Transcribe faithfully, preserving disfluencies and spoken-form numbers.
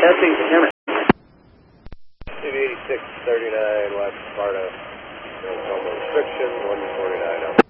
Testing, Hammond. eighty-six thirty-nine West Sparta. There's no restriction, one forty-nine up.